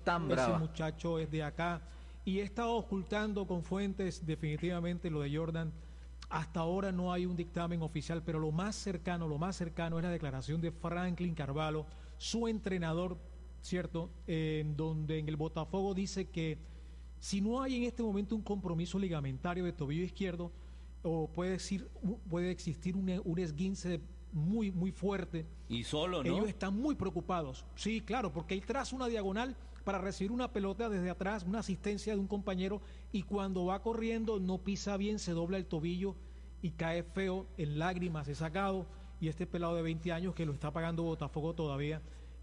Tan ese brava. muchacho es de acá. Y he estado ocultando con fuentes definitivamente lo de Jordan. Hasta ahora no hay un dictamen oficial, pero lo más cercano es la declaración de Franklin Carvalho, su entrenador, ¿cierto? Donde en el Botafogo dice que si no hay en este momento un compromiso ligamentario de tobillo izquierdo, o puede existir un esguince muy fuerte. Y solo, ¿no? Ellos están muy preocupados. Sí, claro, porque él traza una diagonal para recibir una pelota desde atrás, una asistencia de un compañero, y cuando va corriendo no pisa bien, se dobla el tobillo y cae feo, en lágrimas es sacado, y este pelado de 20 años que lo está pagando Botafogo todavía,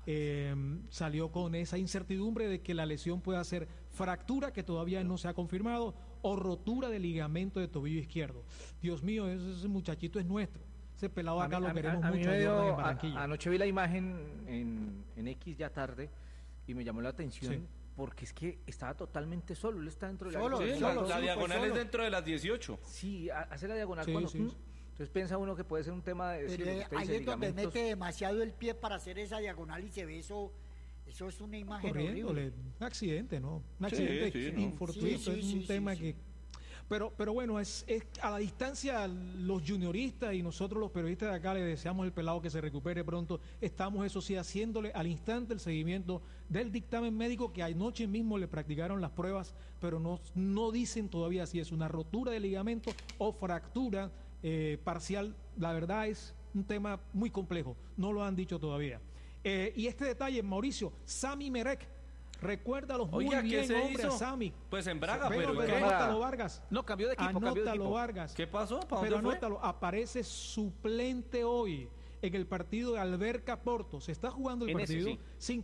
salió con esa incertidumbre de que la lesión pueda ser fractura, que todavía no se ha confirmado, o rotura de ligamento de tobillo izquierdo. Dios mío, ese muchachito es nuestro. Ese pelado acá lo queremos a mí mucho me dio, Jordan, en Barranquilla. anoche vi la imagen en X ya tarde y me llamó la atención Sí. porque es que estaba totalmente solo, él está dentro de la Solo, Sí, línea. solo, la sí, diagonal pues es solo. dentro de las 18. Sí, hace la diagonal Sí, cuando... sí. Entonces piensa uno que puede ser un tema de... sí, Pero lo que usted ahí dice, es donde ligamentos. mete demasiado el pie para hacer esa diagonal y se ve eso. Eso es una imagen Corriéndole, horrible. un accidente, ¿no? Un Sí, accidente sí, ¿no? infortuito, Sí, es un sí, tema sí. que... Pero bueno, es a la distancia los junioristas y nosotros los periodistas de acá le deseamos al pelado que se recupere pronto. Estamos, eso sí, haciéndole al instante el seguimiento del dictamen médico, que anoche mismo le practicaron las pruebas, pero no dicen todavía si es una rotura de ligamento o fractura parcial. La verdad es un tema muy complejo, no lo han dicho todavía. Y este detalle, Mauricio, Sami Merek, recuérdalos muy Oiga, ¿qué bien, se hombre, hizo? a Sami. Pues en Braga, Pero pero ¿qué? anótalo, Vargas. No, cambió de equipo, cambió de Anótalo, equipo. Vargas. ¿Qué pasó? ¿Para Pero dónde fue? anótalo, aparece suplente hoy en el partido de Alberca Porto. Se está jugando el En ese, partido, sí.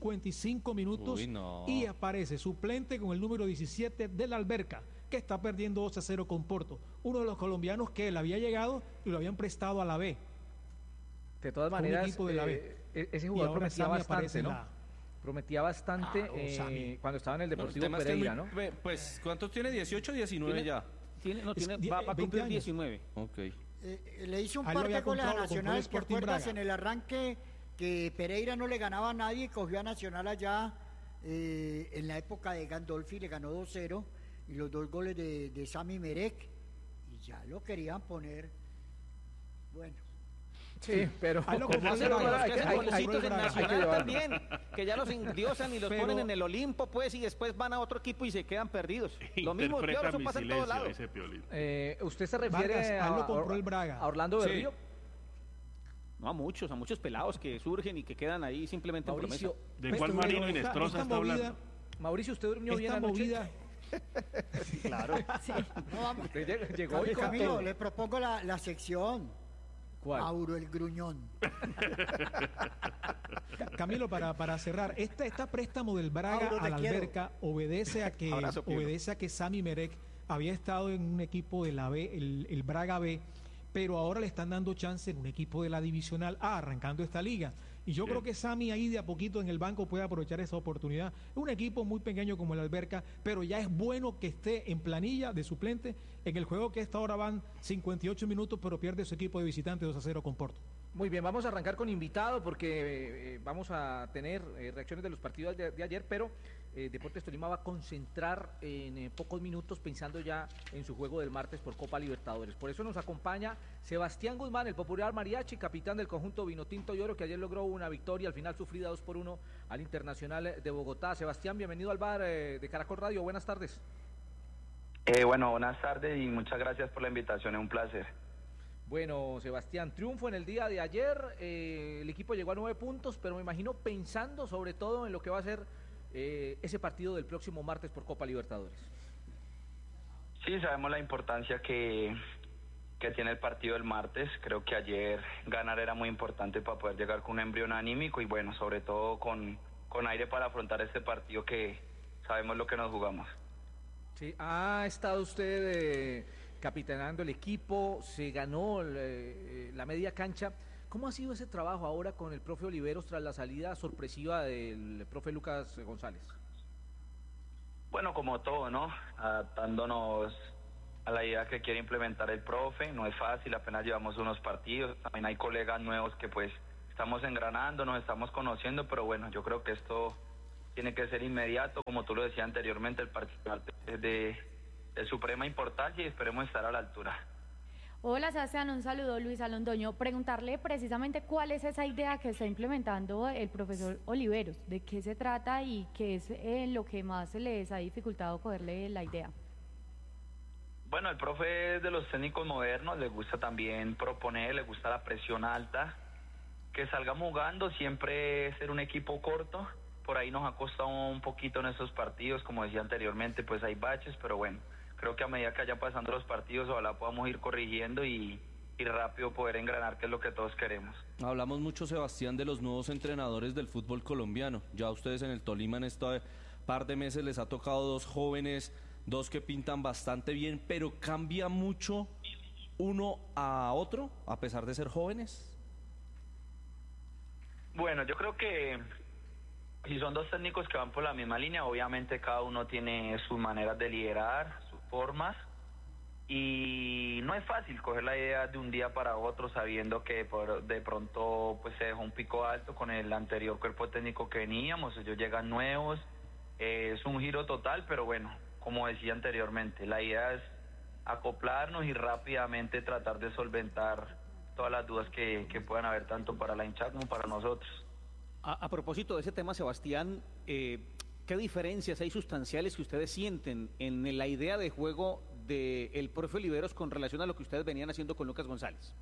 55 minutos, Uy, no. y aparece suplente con el número 17 del Alberca, que está perdiendo 2-0 con Porto. Uno de los colombianos que él había llegado y lo habían prestado a la B. De todas Con un maneras, equipo de la B. ese Y jugador ahora prometía Sami aparece bastante, en ¿no? la... Prometía bastante Claro, Sami. cuando estaba en el No, el Deportivo tema es que Pereira, ¿no? Pues, ¿cuántos tiene? 18, 19 Tiene- ya. Va a 20 cumplir años. 19. Ok. Le hizo un Ahí lo par de había goles a comprado, lo compró el Nacional. ¿Te Sporting acuerdas Braga. en el arranque que Pereira no le ganaba a nadie? Cogió a Nacional allá en la época de Gandolfi, le ganó 2-0 y los 2 goles de Sami Merek, y ya lo querían poner. Bueno, Sí, pero Ahí lo como compró el hacerlo, Braga, hay que que- hacen hay- golecitos hay- en hay que Nacional llevarlo. también, que ya los endiosan y los Pero- ponen en el Olimpo, pues, y después van a otro equipo y se quedan perdidos. Lo mismo, Interpreta claro, eso mi pasa en todos silencio, lados. dice Piolín. ¿Usted se refiere Vargas, a él lo compró el Braga. a Orlando Sí. Berrío? No, a muchos pelados que surgen y que quedan ahí simplemente en promesa. Mauricio, ¿De cuál Marino Inestrosa está hablando? Mauricio, ¿usted durmió bien Esta anoche? movida, Claro. no vamos. Usted llegó y Camilo, contó. le propongo la sección. ¿Cuál? Mauro el Gruñón. Camilo, para cerrar, esta préstamo del Braga Mauro, te a la quiero. Alberca obedece a que Sami Merek había estado en un equipo de la B, el Braga B, pero ahora le están dando chance en un equipo de la Divisional A, arrancando esta liga. Y yo creo que Sami ahí de a poquito en el banco puede aprovechar esa oportunidad. Es un equipo muy pequeño como el Alberca, pero ya es bueno que esté en planilla de suplente en el juego, que esta hora van 58 minutos, pero pierde su equipo de visitante 2-0 con Porto. Muy bien, vamos a arrancar con invitado porque vamos a tener reacciones de los partidos de ayer, pero Deportes Tolima va a concentrar en pocos minutos pensando ya en su juego del martes por Copa Libertadores. Por eso nos acompaña Sebastián Guzmán, el popular mariachi, capitán del conjunto Vinotinto y Oro, que ayer logró una victoria, al final sufrida 2-1 al Internacional de Bogotá. Sebastián, bienvenido al bar de Caracol Radio, buenas tardes. Bueno, buenas tardes y muchas gracias por la invitación, es un placer. Bueno, Sebastián, triunfo en el día de ayer, el equipo llegó a 9 puntos, pero me imagino pensando sobre todo en lo que va a ser ese partido del próximo martes por Copa Libertadores. Sí, sabemos la importancia que tiene el partido del martes. Creo que ayer ganar era muy importante para poder llegar con un embrión anímico y bueno, sobre todo con aire para afrontar este partido que sabemos lo que nos jugamos. Sí, ha estado usted capitanando el equipo, se ganó la media cancha. ¿Cómo ha sido ese trabajo ahora con el profe Oliveros tras la salida sorpresiva del profe Lucas González? Bueno, como todo, ¿no? Adaptándonos a la idea que quiere implementar el profe. No es fácil, apenas llevamos unos partidos. También hay colegas nuevos que pues estamos engranando, nos estamos conociendo, pero bueno, yo creo que esto tiene que ser inmediato, como tú lo decías anteriormente, el partido es de suprema importancia y esperemos estar a la altura. Hola Sebastián, un saludo, Luisa Londoño. Preguntarle precisamente cuál es esa idea que está implementando el profesor Oliveros, de qué se trata y qué es lo que más les ha dificultado cogerle la idea. Bueno, el profe es de los técnicos modernos, le gusta también proponer, le gusta la presión alta, que salgamos jugando, siempre ser un equipo corto, por ahí nos ha costado un poquito en estos partidos, como decía anteriormente, pues hay baches, pero bueno, creo que a medida que vayan pasando los partidos, ojalá podamos ir corrigiendo y rápido poder engranar, que es lo que todos queremos. Hablamos mucho, Sebastián, de los nuevos entrenadores del fútbol colombiano. Ya a ustedes en el Tolima en este par de meses les ha tocado dos jóvenes, dos que pintan bastante bien, pero cambia mucho uno a otro, a pesar de ser jóvenes. Bueno, yo creo que si son dos técnicos que van por la misma línea, obviamente cada uno tiene sus maneras de liderar, sus formas, y no es fácil coger la idea de un día para otro sabiendo que de pronto pues se dejó un pico alto con el anterior cuerpo técnico que veníamos, ellos llegan nuevos, es un giro total, pero bueno, como decía anteriormente, la idea es acoplarnos y rápidamente tratar de solventar todas las dudas que puedan haber tanto para la hinchada como para nosotros. A propósito de ese tema, Sebastián, ¿qué diferencias hay sustanciales que ustedes sienten en la idea de juego del profe Oliveros con relación a lo que ustedes venían haciendo con Lucas González?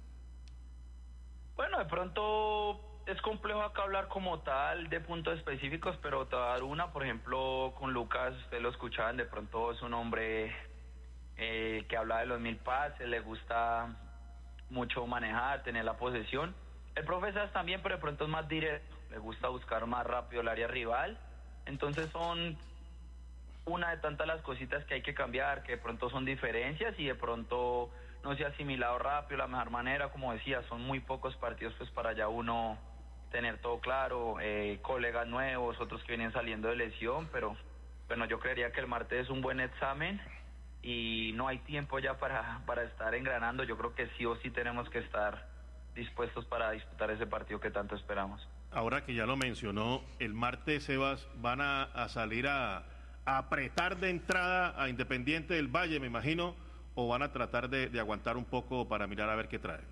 Bueno, de pronto es complejo acá hablar como tal de puntos específicos, pero te voy a dar una, por ejemplo, con Lucas, ustedes lo escuchaban, de pronto es un hombre que habla de los 1000 pases, le gusta mucho manejar, tener la posesión. El profe Sass también, pero de pronto es más directo, le gusta buscar más rápido el área rival. Entonces son una de tantas las cositas que hay que cambiar, que de pronto son diferencias y de pronto no se ha asimilado rápido la mejor manera. Como decía, son muy pocos partidos pues para ya uno tener todo claro, colegas nuevos, otros que vienen saliendo de lesión, pero bueno, yo creería que el martes es un buen examen y no hay tiempo ya para estar engranando. Yo creo que sí o sí tenemos que estar dispuestos para disputar ese partido que tanto esperamos. Ahora que ya lo mencionó, el martes, Sebas, van a salir a apretar de entrada a Independiente del Valle, me imagino, o van a tratar de aguantar un poco para mirar a ver qué trae.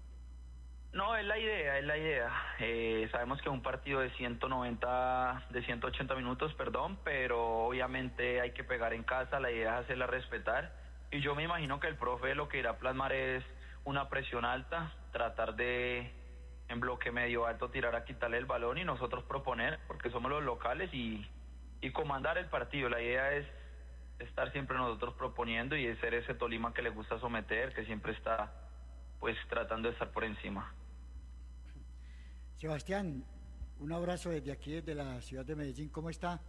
No, es la idea. Sabemos que es un partido de 180 minutos, pero obviamente hay que pegar en casa, la idea es hacerla respetar, y yo me imagino que el profe lo que irá a plasmar es una presión alta, tratar de en bloque medio alto tirar a quitarle el balón y nosotros proponer, porque somos los locales, y comandar el partido. La idea es estar siempre nosotros proponiendo y ser ese Tolima que le gusta someter, que siempre está pues tratando de estar por encima. Sebastián, un abrazo desde aquí, desde la ciudad de Medellín, ¿cómo está?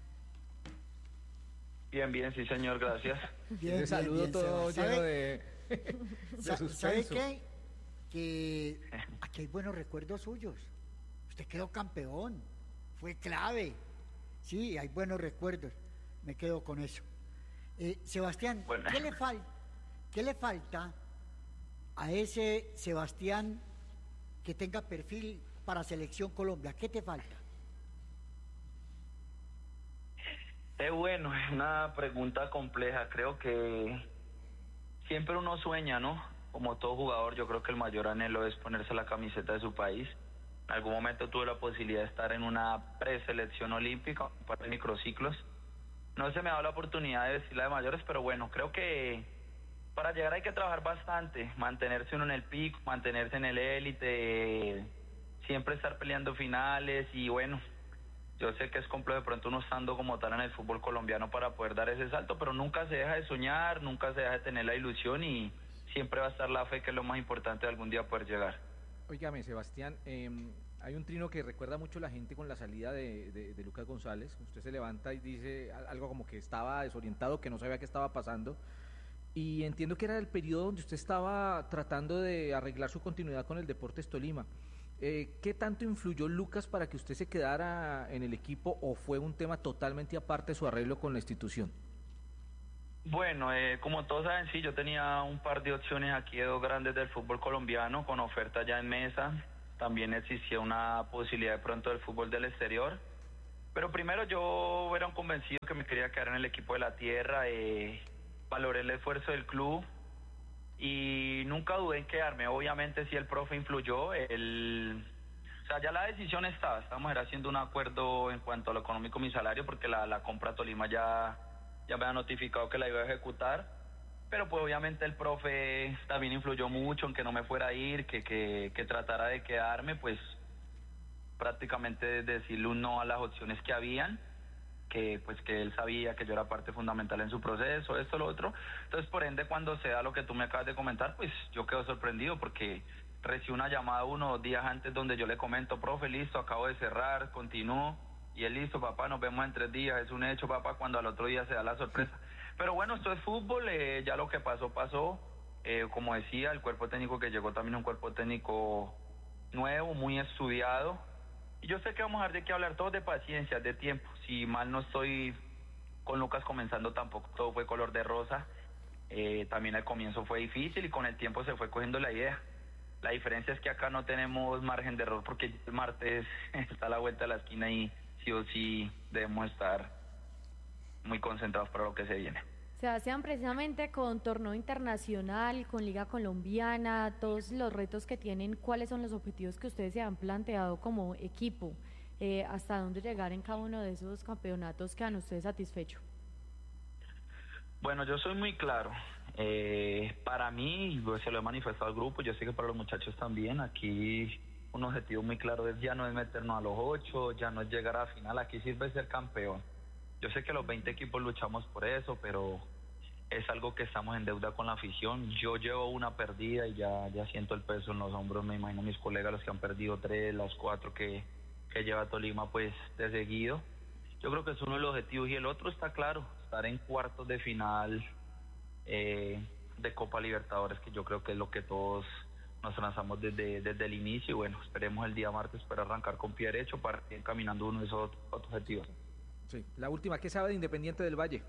Bien, sí señor, gracias. Bien, saludo todo lleno de ¿Sabe qué? Que aquí hay buenos recuerdos suyos. Usted quedó campeón, fue clave. Sí, hay buenos recuerdos. Me quedo con eso. Sebastián, bueno, ¿qué le falta a ese Sebastián que tenga perfil para Selección Colombia? ¿Qué te falta? Bueno, es una pregunta compleja. Creo que siempre uno sueña, ¿no? Como todo jugador, yo creo que el mayor anhelo es ponerse la camiseta de su país. En algún momento tuve la posibilidad de estar en una preselección olímpica, un par de microciclos. No se me ha dado la oportunidad de vestirla de mayores, pero bueno, creo que para llegar hay que trabajar bastante, mantenerse uno en el pico, mantenerse en el élite, siempre estar peleando finales, y bueno, yo sé que es complejo de pronto uno estando como tal en el fútbol colombiano para poder dar ese salto, pero nunca se deja de soñar, nunca se deja de tener la ilusión y siempre va a estar la fe, que es lo más importante de algún día poder llegar. Óigame, Sebastián, hay un trino que recuerda mucho a la gente con la salida de Lucas González. Usted se levanta y dice algo como que estaba desorientado, que no sabía qué estaba pasando. Y entiendo que era el periodo donde usted estaba tratando de arreglar su continuidad con el Deportes Tolima. ¿Qué tanto influyó Lucas para que usted se quedara en el equipo, o fue un tema totalmente aparte de su arreglo con la institución? Bueno, como todos saben, sí, yo tenía un par de opciones aquí de dos grandes del fútbol colombiano con oferta ya en mesa. También existía una posibilidad de pronto del fútbol del exterior. Pero primero yo era un convencido que me quería quedar en el equipo de la tierra, valoré el esfuerzo del club y nunca dudé en quedarme. Obviamente sí el profe influyó, o sea, ya la decisión estaba, estábamos haciendo un acuerdo en cuanto a lo económico, mi salario, porque la compra a Tolima ya me había notificado que la iba a ejecutar, pero pues obviamente el profe también influyó mucho en que no me fuera a ir, que tratara de quedarme, pues prácticamente decirle un no a las opciones que habían, que pues que él sabía que yo era parte fundamental en su proceso, esto, lo otro. Entonces, por ende, cuando se da lo que tú me acabas de comentar, pues yo quedo sorprendido porque recibí una llamada 1 o 2 días antes donde yo le comento, profe, listo, acabo de cerrar, continúo, y él, listo, papá, nos vemos en 3 días, es un hecho, papá, cuando al otro día se da la sorpresa. Pero bueno, esto es fútbol, ya lo que pasó, pasó. Como decía, el cuerpo técnico que llegó también es un cuerpo técnico nuevo, muy estudiado. Y yo sé que vamos a dar de qué hablar, todos de paciencia, de tiempo. Si mal no estoy con Lucas comenzando, tampoco todo fue color de rosa. También al comienzo fue difícil y con el tiempo se fue cogiendo la idea. La diferencia es que acá no tenemos margen de error porque el martes está a la vuelta de la esquina y sí o sí debemos estar muy concentrados para lo que se viene. Sebastián, precisamente con torneo internacional, con Liga Colombiana, todos los retos que tienen, ¿cuáles son los objetivos que ustedes se han planteado como equipo? ¿Hasta dónde llegar en cada uno de esos campeonatos quedan ustedes satisfechos? Bueno, yo soy muy claro. Para mí, se lo he manifestado al grupo, yo sé que para los muchachos también, aquí un objetivo muy claro es ya no es meternos a los 8, ya no es llegar a la final, aquí sirve ser campeón. Yo sé que los 20 equipos luchamos por eso, pero es algo que estamos en deuda con la afición. Yo llevo una perdida y ya siento el peso en los hombros, me imagino mis colegas los que han perdido 3, las 4 que lleva Tolima pues de seguido. Yo creo que es uno de los objetivos y el otro está claro, estar en cuartos de final de Copa Libertadores, que yo creo que es lo que todos nos lanzamos desde el inicio y bueno, esperemos el día martes para arrancar con pie derecho para ir caminando uno de esos objetivos. Sí. La última, ¿qué sabe de Independiente del Valle?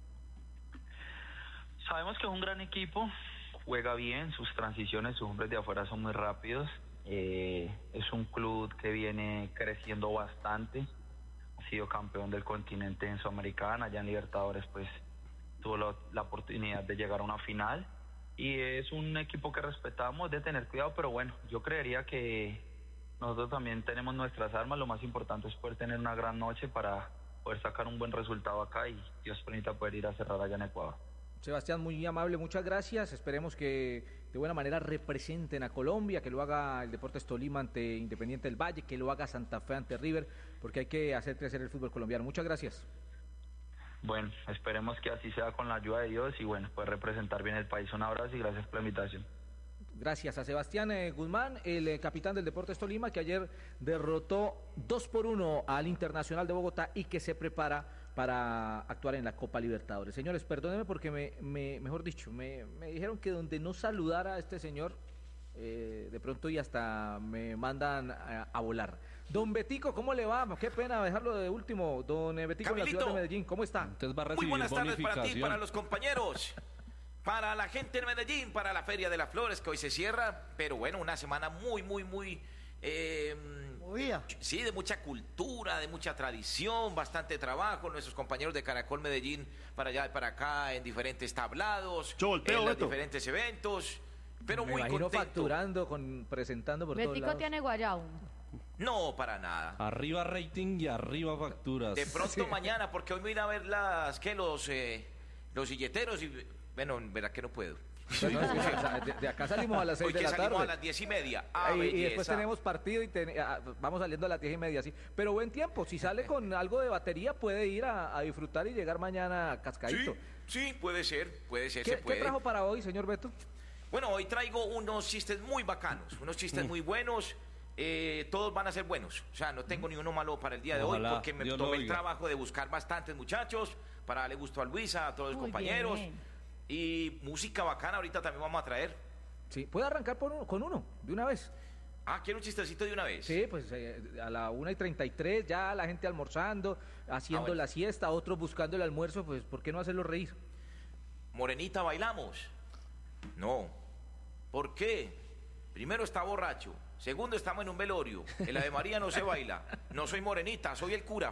Sabemos que es un gran equipo, juega bien, sus transiciones, sus hombres de afuera son muy rápidos, es un club que viene creciendo bastante, ha sido campeón del continente en Sudamericana, ya en Libertadores pues tuvo la oportunidad de llegar a una final y es un equipo que respetamos, de tener cuidado, pero bueno, yo creería que nosotros también tenemos nuestras armas, lo más importante es poder tener una gran noche para poder sacar un buen resultado acá y Dios permita poder ir a cerrar allá en Ecuador. Sebastián, muy amable, muchas gracias. Esperemos que de buena manera representen a Colombia, que lo haga el Deportes Tolima ante Independiente del Valle, que lo haga Santa Fe ante River, porque hay que hacer crecer el fútbol colombiano. Muchas gracias. Bueno, esperemos que así sea con la ayuda de Dios y bueno, poder representar bien el país. Un abrazo y gracias por la invitación. Gracias a Sebastián Guzmán, el capitán del Deportes Tolima, que ayer derrotó 2-1 al Internacional de Bogotá y que se prepara para actuar en la Copa Libertadores. Señores, perdónenme porque mejor dicho, me dijeron que donde no saludara a este señor, de pronto y hasta me mandan a volar. Don Betico, ¿cómo le va? Qué pena dejarlo de último. Don Betico, en la ciudad de Medellín, ¿cómo está? Entonces va a recibir muy buenas tardes para ti, bonificación. para los compañeros, para la gente de Medellín, para la Feria de las Flores que hoy se cierra, pero bueno, una semana muy movida. Sí, de mucha cultura, de mucha tradición, bastante trabajo, nuestros compañeros de Caracol Medellín para allá y para acá en diferentes tablados, en los diferentes eventos, pero me muy imagino contento. facturando, presentando por todos Betico lados. tiene guayao. No, para nada. Arriba rating y arriba facturas. De pronto mañana, porque hoy me voy a ver los silleteros y bueno, verá que no puedo. No, de acá salimos a las 6 Hoy de que la salimos tarde. a las 10:30. Y después tenemos partido y vamos saliendo a las 10:30, sí. Pero buen tiempo, si sale con algo de batería puede ir a disfrutar y llegar mañana cascadito. Sí, puede ser, se ¿Qué puede. trajo para hoy, señor Beto? Bueno, hoy traigo unos chistes muy bacanos, unos chistes muy buenos. Todos van a ser buenos. O sea, no tengo ni uno malo para el día de Ojalá, hoy porque me Dios lo tomé el oiga. trabajo de buscar bastantes muchachos para darle gusto a Luisa, a todos los Muy compañeros. bien. Y música bacana ahorita también vamos a traer. Sí, puede arrancar con uno, de una vez. ¿Quiero un chistecito de una vez? Sí, pues a la 1:33 ya la gente almorzando, haciendo bueno. la siesta, otros buscando el almuerzo, pues ¿por qué no hacerlo reír? Morenita, ¿bailamos? No. ¿Por qué? Primero está borracho, Segundo, estamos en un velorio. El Ave María no se baila. No soy morenita, soy el cura.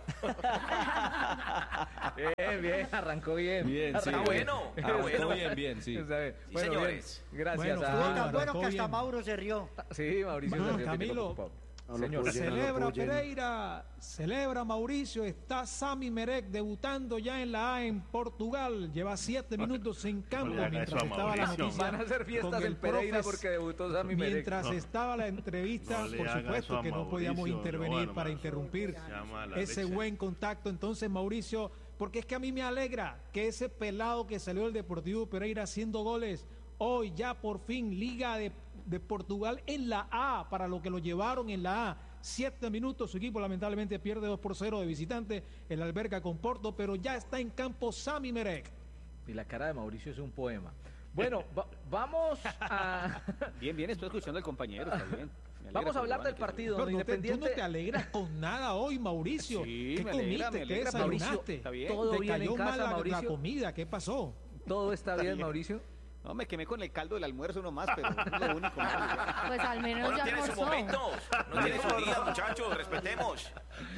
Bien, arrancó bien. Bien, sí. Está bueno. Arrancó bien, sí. Sí, señores. Bien. Gracias. Bueno, Estuvo tan arrancó bueno que hasta bien. Mauro se rió. Sí, Mauricio. Bueno, se rió, tiene Camilo, preocupado. Señor, Celebra Pereira, celebra Mauricio, está Sami Merek debutando ya en la A en Portugal, lleva 7 minutos en campo le haga mientras eso a estaba la Mauricio. noticia. van a hacer fiestas con en el Pereira profes. porque debutó Sami Merek. Mientras estaba la entrevista, no le por haga supuesto eso a que no podíamos Mauricio, intervenir Giovanni, para eso interrumpir se llama la ese leche. buen contacto. Entonces, Mauricio, porque es que a mí me alegra que ese pelado que salió del Deportivo Pereira haciendo goles, hoy ya por fin Liga de Portugal en la A, para lo que lo llevaron en la A. 7 minutos, su equipo lamentablemente pierde 2-0 de visitante en la Alberca con Porto, pero ya está en campo Sami Merek. Y la cara de Mauricio es un poema. Bueno, vamos a... Bien, estoy escuchando al compañero, está bien. Me alegra Vamos a por hablar Giovanni, del que partido. Pero donde tú Independiente... no te alegras con nada hoy, Mauricio. Sí, ¿Qué me alegra, comiste? me ¿Qué alegra, desayunaste? Mauricio. Está bien. Todo ¿Te bien cayó en casa, mal la Mauricio? comida? ¿Qué pasó? ¿Todo está bien, bien. Mauricio? No, me quemé con el caldo del almuerzo nomás, pero es lo único. Pues al menos No ya tiene su almorzó. momento. No tiene su día, muchachos. Respetemos.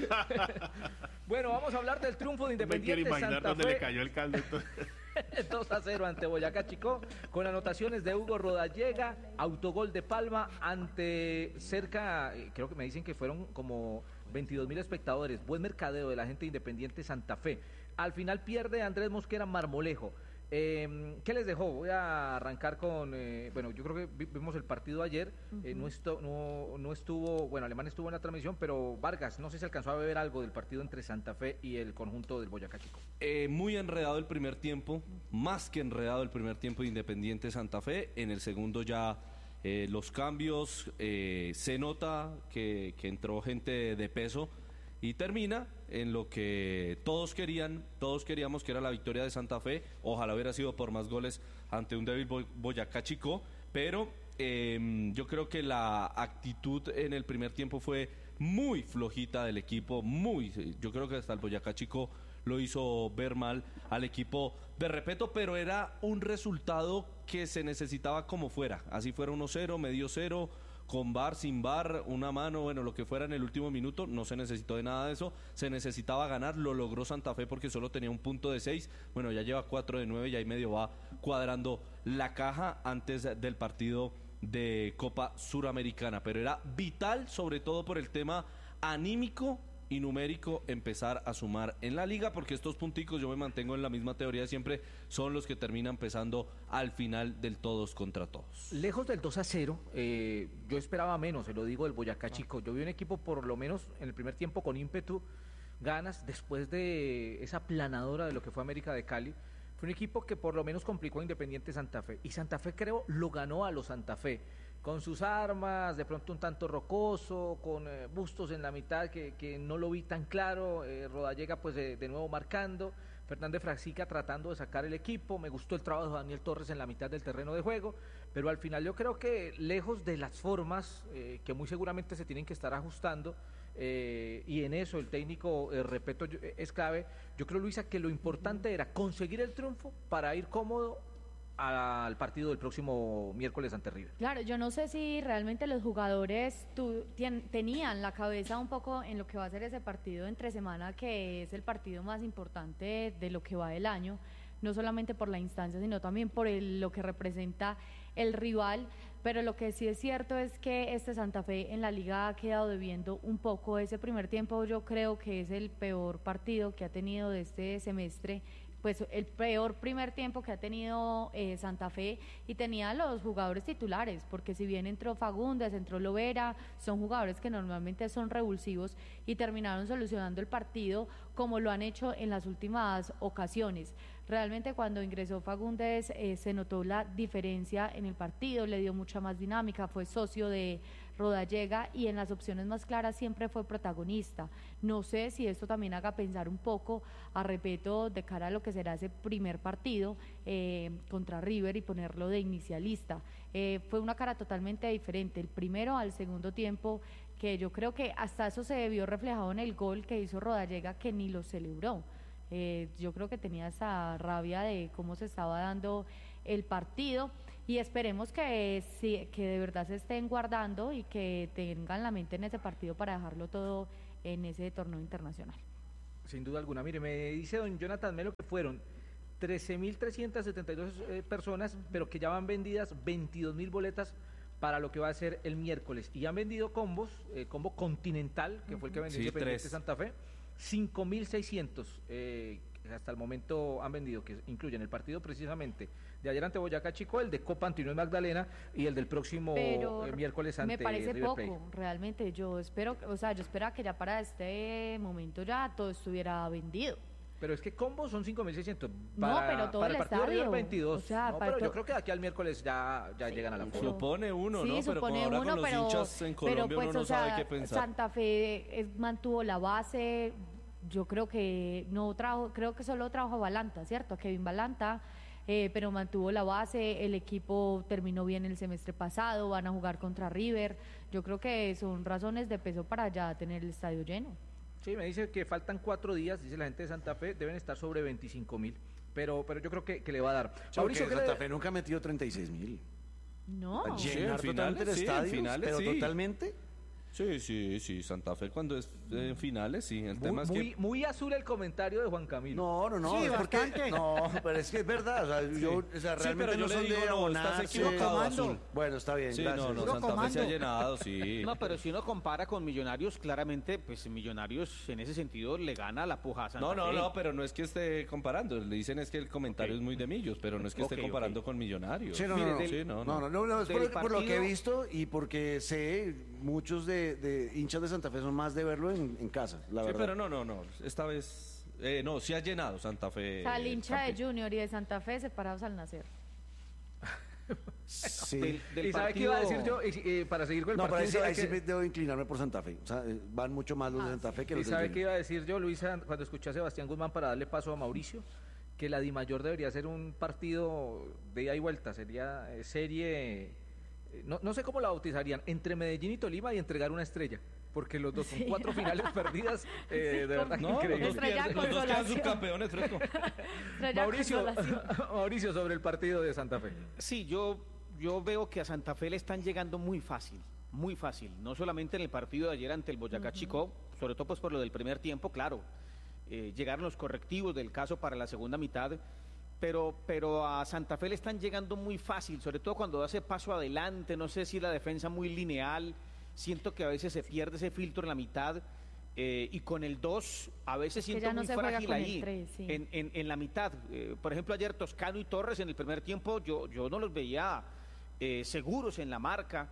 Bueno, vamos a hablar del triunfo de No me quiero Independiente imaginar Santa dónde le Fe. cayó el caldo. Entonces. 2-0 ante Boyacá Chicó, con anotaciones de Hugo Rodallega, autogol de Palma ante cerca, creo que me dicen que fueron como 22.000 espectadores. Buen mercadeo de la gente de Independiente Santa Fe. Al final pierde Andrés Mosquera Marmolejo. ¿Qué les dejó? Voy a arrancar con, bueno, yo creo que vimos el partido ayer, no estuvo, bueno, Alemán estuvo en la transmisión, pero Vargas, no sé si alcanzó a ver algo del partido entre Santa Fe y el conjunto del Boyacá Chico. Muy enredado el primer tiempo, más que enredado el primer tiempo de Independiente Santa Fe. En el segundo ya los cambios, se nota que entró gente de peso y termina en lo que todos queríamos, que era la victoria de Santa Fe. Ojalá hubiera sido por más goles ante un débil Boyacá Chicó, pero yo creo que la actitud en el primer tiempo fue muy flojita del equipo, yo creo que hasta el Boyacá Chicó lo hizo ver mal al equipo de Repeto, pero era un resultado que se necesitaba como fuera, así fuera 1-0, medio 0, con VAR, sin VAR, una mano, bueno, lo que fuera en el último minuto. No se necesitó de nada de eso, se necesitaba ganar, lo logró Santa Fe porque solo tenía un punto de 6, bueno, ya lleva 4 de 9 y ahí medio va cuadrando la caja antes del partido de Copa Suramericana, pero era vital, sobre todo por el tema anímico y numérico, empezar a sumar en la liga, porque estos punticos, yo me mantengo en la misma teoría de siempre, son los que terminan pesando al final del todos contra todos. Lejos del 2-0, yo esperaba menos, se lo digo, del Boyacá Chico. Yo vi un equipo por lo menos en el primer tiempo con ímpetu, ganas, después de esa planadora de lo que fue América de Cali. Fue un equipo que por lo menos complicó a Independiente Santa Fe, y Santa Fe, creo, lo ganó a los Santa Fe, con sus armas, de pronto un tanto rocoso, con Bustos en la mitad que no lo vi tan claro, Rodallega pues de nuevo marcando, Fernández Frasica tratando de sacar el equipo. Me gustó el trabajo de Daniel Torres en la mitad del terreno de juego, pero al final yo creo que lejos de las formas que muy seguramente se tienen que estar ajustando, y en eso el técnico, Repeto, es clave. Yo creo, Luisa, que lo importante era conseguir el triunfo para ir cómodo al partido del próximo miércoles ante River. Claro, yo no sé si realmente los jugadores tenían la cabeza un poco en lo que va a ser ese partido entre semana, que es el partido más importante de lo que va del año, no solamente por la instancia, sino también por lo que representa el rival. Pero lo que sí es cierto es que este Santa Fe en la liga ha quedado debiendo un poco. Ese primer tiempo yo creo que es el peor partido que ha tenido de este semestre, pues el peor primer tiempo que ha tenido Santa Fe, y tenía los jugadores titulares, porque si bien entró Fagundes, entró Lovera, son jugadores que normalmente son revulsivos y terminaron solucionando el partido como lo han hecho en las últimas ocasiones. Realmente cuando ingresó Fagundes se notó la diferencia en el partido, le dio mucha más dinámica, fue socio de Rodallega y en las opciones más claras siempre fue protagonista. No sé si esto también haga pensar un poco a Repeto de cara a lo que será ese primer partido contra River y ponerlo de inicialista. Fue una cara totalmente diferente, el primero al segundo tiempo, que yo creo que hasta eso se vio reflejado en el gol que hizo Rodallega, que ni lo celebró. Yo creo que tenía esa rabia de cómo se estaba dando el partido y esperemos que de verdad se estén guardando y que tengan la mente en ese partido para dejarlo todo en ese torneo internacional. Sin duda alguna. Mire, me dice don Jonathan Melo que fueron 13.372 personas, pero que ya van vendidas 22.000 boletas para lo que va a ser el miércoles. Y han vendido combos, combo Continental, que fue el que vendió Independiente Santa Fe, 5.600 hasta el momento han vendido, que incluyen el partido precisamente de ayer ante Boyacá Chico, el de Copa Antonio Magdalena y el del próximo miércoles ante me parece River Plate. poco, realmente. Yo esperaba que ya para este momento ya todo estuviera vendido. Pero es que combos son 5.600. No, pero todo para el partido estadio. River 22. O sea, no, pero yo creo que de aquí al miércoles ya llegan a la forma. Supone uno, sí, ¿no? Pero como ahora con los hinchas en Colombia pues, uno no sabe qué pensar. Santa Fe mantuvo la base. Yo creo que creo que solo trajo Balanta, ¿cierto? A Kevin Balanta, pero mantuvo la base. El equipo terminó bien el semestre pasado, van a jugar contra River. Yo creo que son razones de peso para ya tener el estadio lleno. Sí, me dice que faltan 4 días, dice la gente de Santa Fe, deben estar sobre 25.000, pero yo creo que le va a dar. Mauricio, Santa Fe nunca ha metido 36.000. No. Llenar totalmente el estadio, pero totalmente. Sí, Santa Fe cuando es en finales, sí. El tema es que... muy azul el comentario de Juan Camilo. No, sí, es bastante. No, pero es que es verdad, o sea, realmente pero no son de estás equivocado, Azul. Bueno, está bien, Sí, gracias. no, Santa Fe se ha llenado, sí. No, pero si uno compara con Millonarios, claramente, pues Millonarios en ese sentido le gana la puja a Santa Fe. No, pero no es que esté comparando, le dicen es que el comentario es muy de Millos, pero no es que esté comparando con Millonarios. Sí, no, es por lo que he visto y porque sé, muchos de hinchas de Santa Fe son más de verlo en casa, la verdad. Pero no, esta vez, sí ha llenado Santa Fe. O sea, el hincha de Junior y de Santa Fe separados al nacer. Sí. ¿Y sabe qué iba a decir yo? Para seguir con el partido. Ahí sí debo inclinarme por Santa Fe. O sea, van mucho más los de Santa Fe que los de Junior. ¿Y sabe qué iba a decir yo, Luisa, cuando escuché a Sebastián Guzmán para darle paso a Mauricio? Que la DIMAYOR debería ser un partido de ida y vuelta, sería serie... No sé cómo la bautizarían, entre Medellín y Tolima y entregar una estrella, porque los dos son 4 finales perdidas, de verdad increíble. Los dos quedan subcampeones, fresco. Mauricio, sobre el partido de Santa Fe. Sí, yo veo que a Santa Fe le están llegando muy fácil, no solamente en el partido de ayer ante el Boyacá Chico, sobre todo pues por lo del primer tiempo, claro, llegaron los correctivos del caso para la segunda mitad, pero a Santa Fe le están llegando muy fácil, sobre todo cuando hace paso adelante, no sé si la defensa muy lineal, siento que a veces se pierde ese filtro en la mitad, y con el 2 a veces siento muy frágil ahí, 3, sí. en la mitad. Por ejemplo, ayer Toscano y Torres en el primer tiempo, yo no los veía seguros en la marca.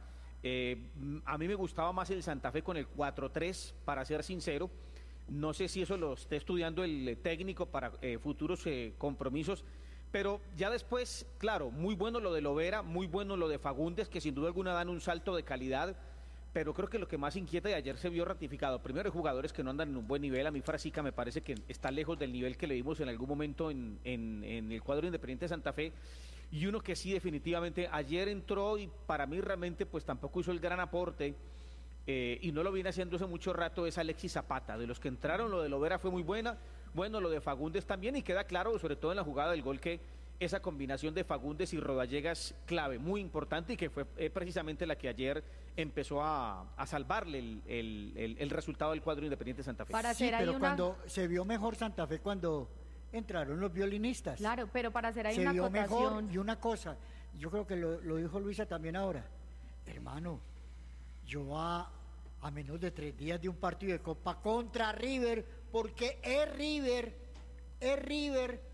A mí me gustaba más el Santa Fe con el 4-3, para ser sincero. No sé si eso lo esté estudiando el técnico para futuros compromisos, pero ya después, claro, muy bueno lo de Lovera, muy bueno lo de Fagundes, que sin duda alguna dan un salto de calidad, pero creo que lo que más inquieta, y ayer se vio ratificado, primero hay jugadores que no andan en un buen nivel. A mí Frasica me parece que está lejos del nivel que le vimos en algún momento en el cuadro Independiente de Santa Fe, y uno que sí definitivamente ayer entró y para mí realmente pues tampoco hizo el gran aporte, y no lo viene haciendo hace mucho rato, es Alexis Zapata. De los que entraron, lo de Lovera fue muy buena, bueno, lo de Fagundes también, y queda claro, sobre todo en la jugada del gol, que esa combinación de Fagundes y Rodallegas clave, muy importante, y que fue precisamente la que ayer empezó a salvarle el resultado del cuadro Independiente de Santa Fe. Pero cuando se vio mejor Santa Fe cuando entraron los violinistas. Claro, pero para hacer ahí se una vio acotación. mejor. Y una cosa, yo creo que lo dijo Luisa también ahora, hermano, yo a menos de 3 días de un partido de Copa contra River, porque es River,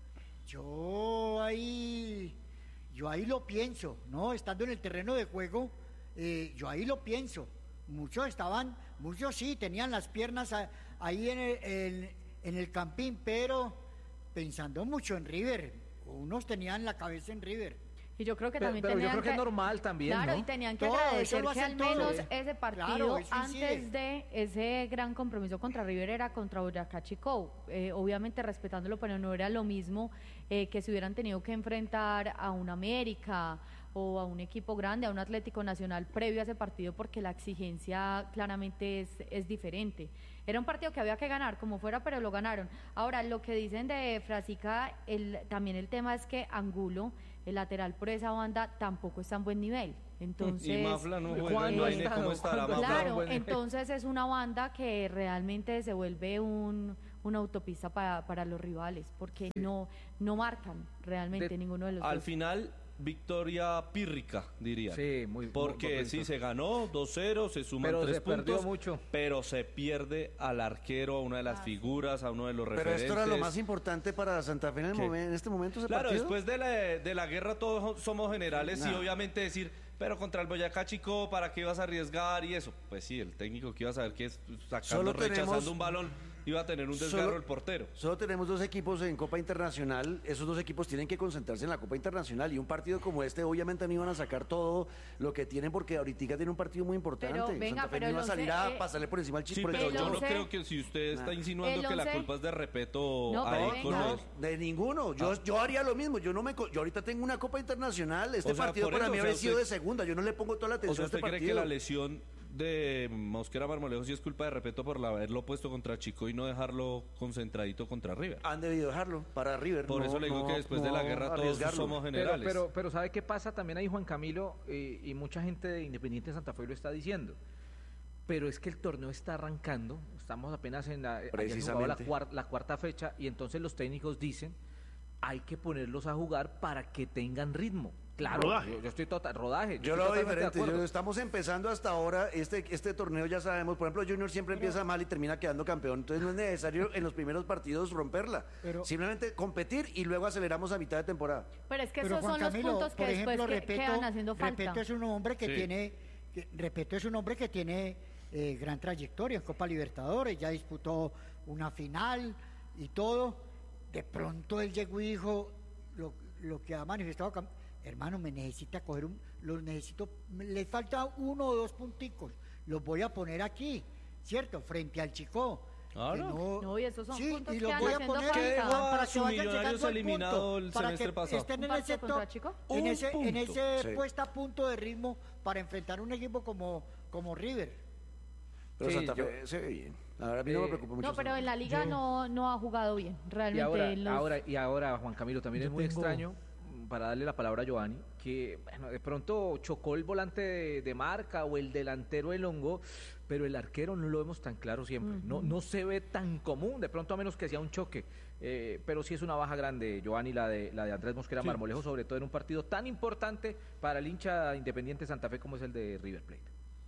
yo ahí lo pienso, ¿no? Estando en el terreno de juego, yo ahí lo pienso. Muchos sí, tenían las piernas ahí en el campín, pero pensando mucho en River. Unos tenían la cabeza en River. Y yo creo que pero también yo tenían creo que es normal también, claro, ¿no? y tenían que Todo, agradecer eso lo que hacen al menos todos. ese partido, Claro, eso antes de ese gran compromiso contra River, era contra Boyacá Chico, obviamente respetándolo, pero no era lo mismo que si hubieran tenido que enfrentar a un América o a un equipo grande, a un Atlético Nacional previo a ese partido, porque la exigencia claramente es diferente. Era un partido que había que ganar, como fuera, pero lo ganaron. Ahora, lo que dicen de Frasica, también el tema es que Angulo, el lateral por esa banda, tampoco está en buen nivel. Entonces, y Mafla no juega, ¿cómo estará Mafla? Claro, entonces es una banda que realmente se vuelve una autopista para los rivales, porque no marcan realmente ninguno de los al dos. Final, victoria pírrica, diría. Sí, porque sí, se ganó 2-0, se suman 3 puntos, perdió mucho. Pero se pierde al arquero, a una de las figuras, a uno de los referentes. Pero esto era lo más importante para Santa Fe en este momento. Claro, partido. Después de la guerra todos somos generales y obviamente decir, pero contra el Boyacá Chico, ¿para qué ibas a arriesgar y eso? Pues sí, el técnico que iba a saber que rechazando un balón iba a tener un desgarro el portero. Solo tenemos 2 equipos en Copa Internacional. Esos 2 equipos tienen que concentrarse en la Copa Internacional, y un partido como este obviamente no iban a sacar todo lo que tienen, porque ahorita tiene un partido muy importante. Venga, Santa Fe no iba a salir a pasarle por encima al Chico. Sí, pero yo no creo que si usted está insinuando que la culpa es de Repeto, de ninguno. Yo haría lo mismo. Yo ahorita tengo una Copa Internacional. Este partido para mí habría sido de segunda. Yo no le pongo toda la atención a este partido. ¿Usted cree que la lesión de Mosquera Marmolejo sí es culpa de Repeto por haberlo puesto contra Chico y no dejarlo concentradito contra River? Han debido dejarlo para River. Por eso le digo que después de la guerra todos somos generales. Pero ¿sabe qué pasa? También ahí Juan Camilo y mucha gente de Independiente de Santa Fe lo está diciendo. Pero es que el torneo está arrancando, estamos apenas en la cuarta fecha, y entonces los técnicos dicen, hay que ponerlos a jugar para que tengan ritmo. Claro, yo estoy rodaje. Yo lo veo diferente. Estamos empezando hasta ahora este torneo, ya sabemos. Por ejemplo, Junior siempre empieza mal y termina quedando campeón. Entonces no es necesario en los primeros partidos romperla. Simplemente competir y luego aceleramos a mitad de temporada. Pero es que esos son los puntos que después quedan haciendo falta. Repeto es un hombre que tiene gran trayectoria en Copa Libertadores. Ya disputó una final y todo. De pronto él llegó y dijo lo que ha manifestado. Hermano, me necesita coger le falta 1 o 2 punticos, los voy a poner aquí, ¿cierto? Frente al Chico. No, y esos son puntos y que los voy a poner para que vayan llegando al punto, el para que pasado. estén en ese top, en ese puesta a punto de ritmo para enfrentar un equipo como River. Pero Santa Fe se ve bien. Ahora a mí no me preocupa mucho. No, pero en la liga no ha jugado bien, realmente. Y ahora, Juan Camilo, también es muy extraño, para darle la palabra a Giovanni, que de pronto chocó el volante de marca o el delantero elongó, pero el arquero no lo vemos tan claro siempre. No se ve tan común, de pronto a menos que sea un choque. Pero sí es una baja grande, Giovanni, la de Andrés Mosquera Marmolejo, sobre todo en un partido tan importante para el hincha Independiente Santa Fe como es el de River Plate.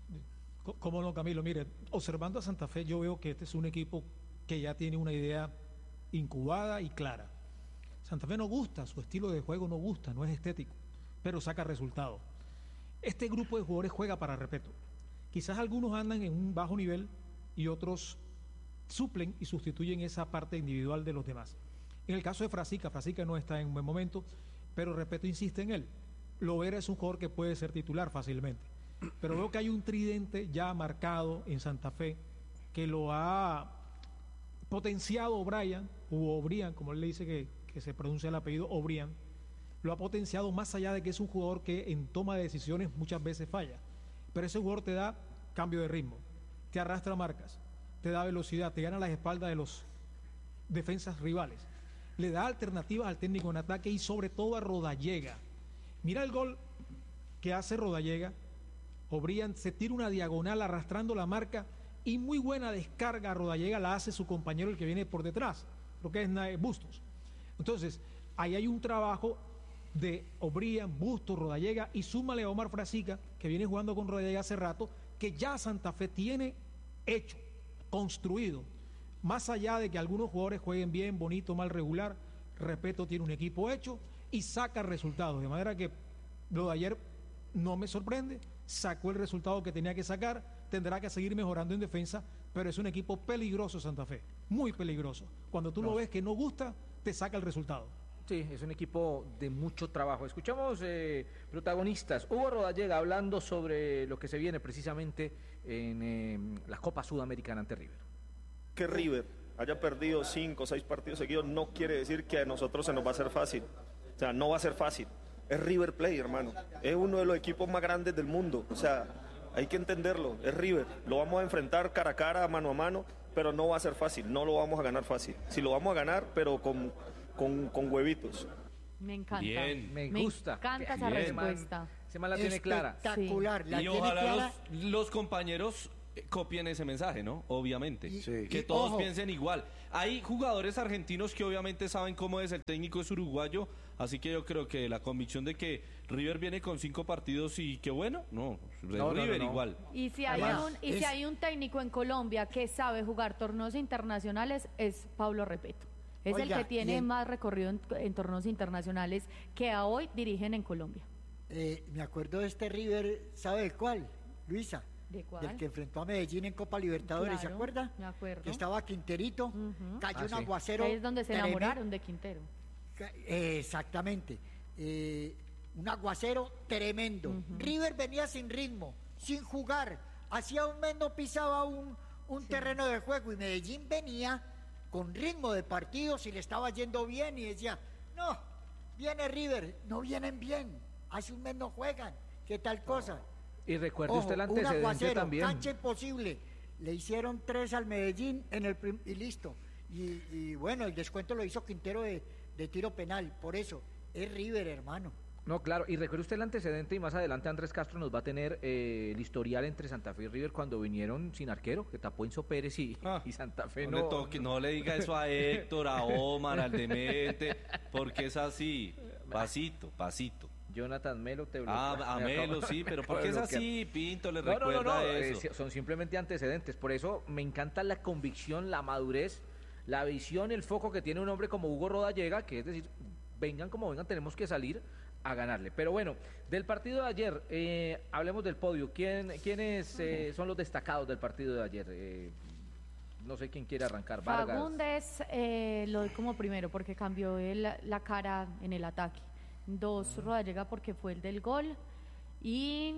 ¿Cómo no, Camilo? Mire, observando a Santa Fe, yo veo que este es un equipo que ya tiene una idea incubada y clara. Santa Fe no gusta, su estilo de juego no gusta, no es estético, pero saca resultados. Este grupo de jugadores juega para Repeto. Quizás algunos andan en un bajo nivel y otros suplen y sustituyen esa parte individual de los demás. En el caso de Frasica no está en un buen momento, pero Repeto insiste en él. Lovera es un jugador que puede ser titular fácilmente, pero veo que hay un tridente ya marcado en Santa Fe que lo ha potenciado O'Brien, como él le dice que se pronuncia el apellido, O'Brien, lo ha potenciado más allá de que es un jugador que en toma de decisiones muchas veces falla, pero ese jugador te da cambio de ritmo, te arrastra marcas, te da velocidad, te gana las espaldas de los defensas rivales, le da alternativas al técnico en ataque y sobre todo a Rodallega. Mira el gol que hace Rodallega. O'Brien se tira una diagonal arrastrando la marca y muy buena descarga a Rodallega la hace su compañero, el que viene por detrás, lo que es Bustos. Entonces, ahí hay un trabajo de O'Brien, Bustos, Rodallega, y súmale a Omar Frasica, que viene jugando con Rodallega hace rato, que ya Santa Fe tiene hecho, construido. Más allá de que algunos jugadores jueguen bien, bonito, mal, regular, Repeto tiene un equipo hecho y saca resultados. De manera que lo de ayer no me sorprende, sacó el resultado que tenía que sacar, tendrá que seguir mejorando en defensa, pero es un equipo peligroso Santa Fe, muy peligroso. Cuando tú lo ves que no gusta, te saca el resultado. Sí, es un equipo de mucho trabajo. Escuchamos protagonistas. Hugo Rodallega hablando sobre lo que se viene precisamente en la Copa Sudamericana ante River. Que River haya perdido 5 o 6 partidos seguidos no quiere decir que a nosotros se nos va a hacer fácil. O sea, no va a ser fácil. es River Plate, hermano. Es uno de los equipos más grandes del mundo. O sea, hay que entenderlo, es River. Lo vamos a enfrentar cara a cara, mano a mano, pero no va a ser fácil, no lo vamos a ganar fácil. Sí lo vamos a ganar, pero con huevitos. Me encanta. Bien. Me gusta. Me encanta esa Bien. respuesta. Se la tiene clara. Espectacular. La Y tiene ojalá clara. los compañeros copien ese mensaje, ¿no? Obviamente. Sí. Que Y todos ojo. piensen igual. Hay jugadores argentinos que obviamente saben cómo es, el técnico es uruguayo, así que yo creo que la convicción de que River viene con 5 partidos y que bueno, no, River no. igual. Y si hay Además, si hay un técnico en Colombia que sabe jugar torneos internacionales, es Pablo Repeto. Es Oiga, el que tiene bien. más recorrido en torneos internacionales que a hoy dirigen en Colombia. Me acuerdo de este River, ¿sabe de cuál? Luisa. ¿De cuál? Del que enfrentó a Medellín en Copa Libertadores, ¿se Claro, acuerda? me acuerdo. Que estaba Quinterito, cayó un sí. aguacero. Ahí es donde se tremendo. enamoraron de Quintero. Exactamente. Un aguacero tremendo. River venía sin ritmo, sin jugar. Hacía un mes no pisaba un terreno de juego y Medellín venía con ritmo de partidos y le estaba yendo bien y decía, no, viene River, no vienen bien, hace un mes no juegan, ¿qué tal cosa? Y recuerde Ojo, usted el un antecedente aguacero, también. cancha imposible. Le hicieron 3 al Medellín y listo. Y bueno, el descuento lo hizo Quintero de tiro penal. Por eso, es River, hermano. No, claro, y recuerde usted el antecedente y más adelante Andrés Castro nos va a tener el historial entre Santa Fe y River cuando vinieron sin arquero, que tapó Enzo Pérez y Santa Fe No le diga eso a Héctor, a Omar, al Demente, porque es así, pasito. Jonathan Melo te A Melo, sí, pero ¿por qué es así? Pinto le No, recuerda eso. son simplemente antecedentes. Por eso me encanta la convicción, la madurez, la visión, el foco que tiene un hombre como Hugo Rodallega, que es decir, vengan como vengan, tenemos que salir a ganarle. Pero bueno, del partido de ayer, hablemos del podio. ¿Quiénes son los destacados del partido de ayer? No sé quién quiere arrancar. Vargas. Fagundes lo doy como primero porque cambió la cara en el ataque. 2 Rodallega porque fue el del gol y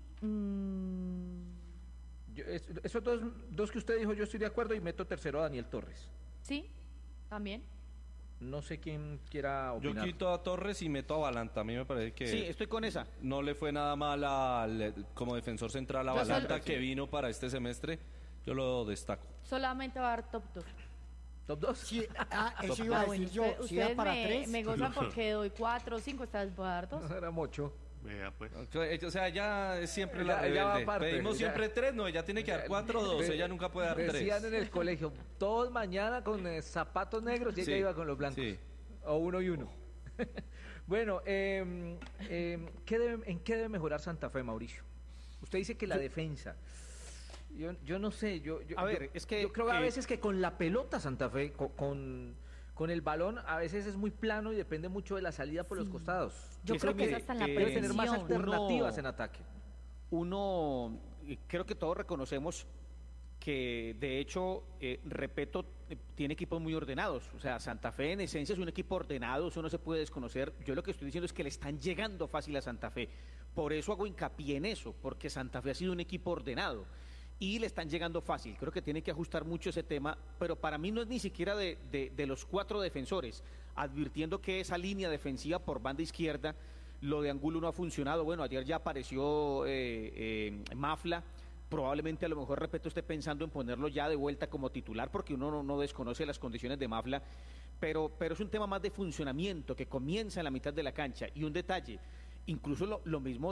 Esos dos que usted dijo, yo estoy de acuerdo y meto tercero a Daniel Torres. sí, también. No sé quién quiera Yo opinar. quito a Torres y meto a Balanta. A mí me parece que Sí, estoy con esa. no le fue nada mal como defensor central a Yo Balanta, solo- que vino para este semestre. Yo lo destaco. Solamente va a dar top 2. ¿Top 2? Sí, eso iba a decir yo. Si era Ustedes para 3. me gozan porque doy 4 o 5, ustedes voy a dar 2. Era mucho. Vea, pues. O sea, ella es siempre la Ella va rebelde. aparte, Pedimos ella- siempre 3, no, ella tiene que dar 4 o 2, ella nunca puede dar 3. Decían en el colegio, todos mañana con zapatos negros y ella Sí, iba con los blancos. sí. O 1 y 1. Bueno, ¿en qué debe mejorar Santa Fe, Mauricio? Usted dice que la defensa. Yo no sé, A ver, es que, yo creo a veces que con la pelota Santa Fe, con el balón, a veces es muy plano y depende mucho de la salida por los costados. Yo Sí, creo eso, que es mire, hasta en la Debe tener más prevención. alternativas en ataque. Uno, creo que todos reconocemos que de hecho, Repeto tiene equipos muy ordenados. O sea, Santa Fe en esencia es un equipo ordenado, eso no se puede desconocer. Yo lo que estoy diciendo es que le están llegando fácil a Santa Fe. Por eso hago hincapié en eso, porque Santa Fe ha sido un equipo ordenado y le están llegando fácil. Creo que tiene que ajustar mucho ese tema, pero para mí no es ni siquiera de los 4 defensores, advirtiendo que esa línea defensiva por banda izquierda, lo de Angulo no ha funcionado. Bueno, ayer ya apareció Mafla. Probablemente a lo mejor, Repeto, esté pensando en ponerlo ya de vuelta como titular porque uno no desconoce las condiciones de Mafla, pero es un tema más de funcionamiento que comienza en la mitad de la cancha. Y un detalle, incluso lo mismo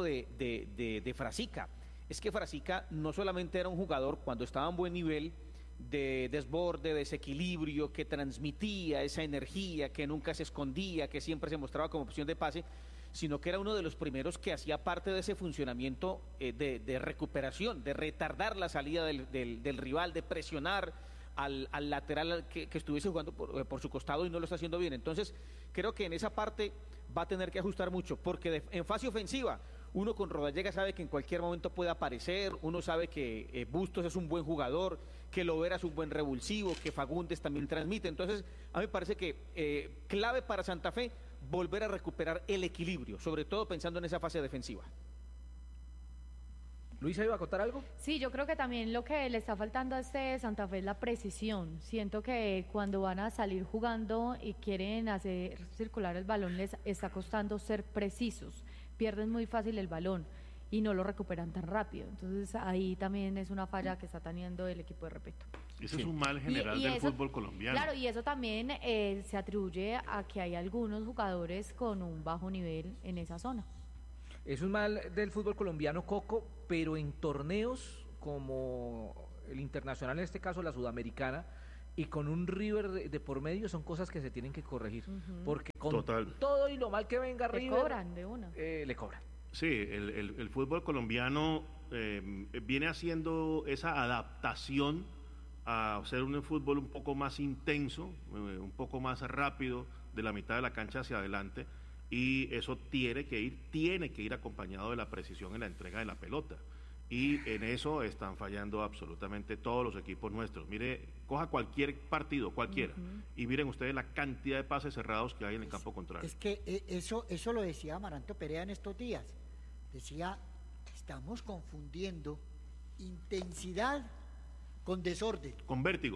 de Frasica, es que Frasica no solamente era un jugador cuando estaba en buen nivel de desborde, desequilibrio, que transmitía esa energía, que nunca se escondía, que siempre se mostraba como opción de pase, sino que era uno de los primeros que hacía parte de ese funcionamiento de recuperación, de retardar la salida del rival, de presionar al lateral que estuviese jugando por su costado y no lo está haciendo bien. Entonces, creo que en esa parte va a tener que ajustar mucho, porque en fase ofensiva, uno con Rodallega sabe que en cualquier momento puede aparecer, uno sabe que Bustos es un buen jugador, que Lovera es un buen revulsivo, que Fagundes también transmite. Entonces, a mí me parece que clave para Santa Fe volver a recuperar el equilibrio, sobre todo pensando en esa fase defensiva. Luisa, ¿iba a contar algo? Sí, yo creo que también lo que le está faltando a este Santa Fe es la precisión. Siento que cuando van a salir jugando y quieren hacer circular el balón, les está costando ser precisos. Pierden muy fácil el balón y no lo recuperan tan rápido. Entonces ahí también es una falla que está teniendo el equipo de Repeto. Eso es un mal general del fútbol colombiano. Claro, y eso también se atribuye a que hay algunos jugadores con un bajo nivel en esa zona. Es un mal del fútbol colombiano, Coco, pero en torneos como el internacional, en este caso la sudamericana, y con un River de por medio, son cosas que se tienen que corregir. Porque con todo y lo mal que venga River, le cobran de una. Le cobran. Sí, el fútbol colombiano viene haciendo esa adaptación a ser un fútbol un poco más intenso, un poco más rápido, de la mitad de la cancha hacia adelante, y eso tiene que ir acompañado de la precisión en la entrega de la pelota. Y en eso están fallando absolutamente todos los equipos nuestros. Mire, coja cualquier partido, cualquiera, y miren ustedes la cantidad de pases cerrados que hay en el campo contrario. Es que eso lo decía Amaranto Perea en estos días. Decía, estamos confundiendo intensidad con desorden. Con vértigo.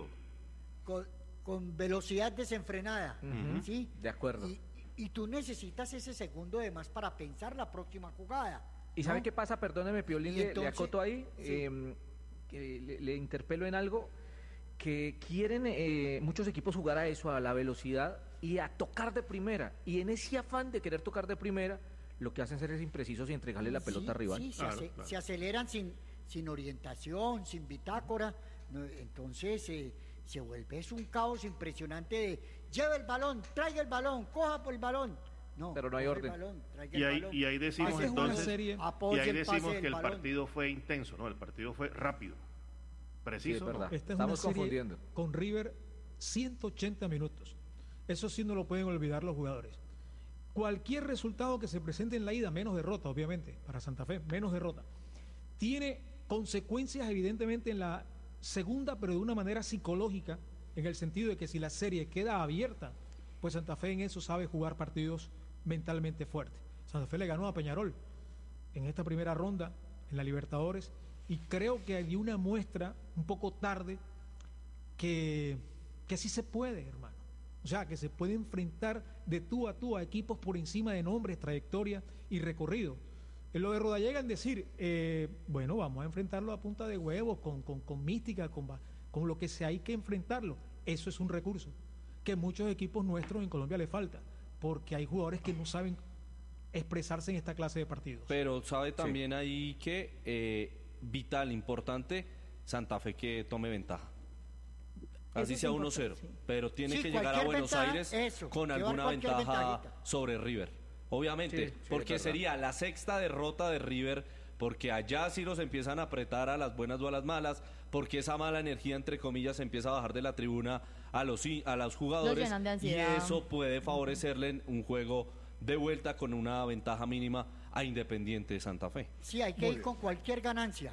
Con velocidad desenfrenada. ¿Sí? De acuerdo. Y tú necesitas ese segundo de más para pensar la próxima jugada. ¿Y sabe qué pasa? Perdóneme, Piolín, le acoto ahí, sí. le interpelo en algo, que quieren muchos equipos jugar a eso, a la velocidad y a tocar de primera. Y en ese afán de querer tocar de primera, lo que hacen es imprecisos y entregarle la pelota al rival. Sí, se aceleran sin orientación, sin bitácora, entonces se vuelve un caos impresionante de lleve el balón, traiga el balón, coja por el balón. No, pero no hay orden. Y ahí decimos entonces, que el partido fue intenso, ¿no? El partido fue rápido, preciso. Sí, es verdad. Esta es Estamos una serie confundiendo. Con River, 180 minutos. Eso sí no lo pueden olvidar los jugadores. Cualquier resultado que se presente en la ida, menos derrota, obviamente, para Santa Fe, menos derrota, tiene consecuencias evidentemente en la segunda, pero de una manera psicológica, en el sentido de que si la serie queda abierta, pues Santa Fe en eso sabe jugar partidos mentalmente fuertes. Santa Fe le ganó a Peñarol en esta primera ronda en la Libertadores y creo que hay una muestra un poco tarde que sí se puede, hermano. O sea, que se puede enfrentar de tú a equipos por encima de nombres, trayectoria y recorrido. En lo de Rodallega en decir, bueno, vamos a enfrentarlo a punta de huevos, con mística, con lo que sea, hay que enfrentarlo. Eso es un recurso que muchos equipos nuestros en Colombia le falta, porque hay jugadores que no saben expresarse en esta clase de partidos. Pero sabe también ahí que vital, importante, Santa Fe que tome ventaja. Así sea 1-0, pero tiene que llegar a Buenos Aires con alguna ventaja sobre River. Obviamente, porque sería la sexta derrota de River, porque allá sí los empiezan a apretar a las buenas o a las malas, porque esa mala energía, entre comillas, se empieza a bajar de la tribuna a los jugadores, y eso puede favorecerle en un juego de vuelta con una ventaja mínima a Independiente de Santa Fe. Sí, hay que ir con cualquier ganancia,